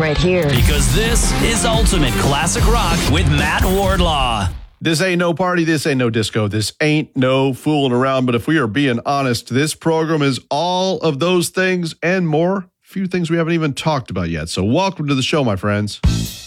right here. Because this is Ultimate Classic Rock with Matt Wardlaw. This ain't no party, this ain't no disco, this ain't no fooling around. But if we are being honest, this program is all of those things and more. A few things we haven't even talked about yet. So welcome to the show, my friends.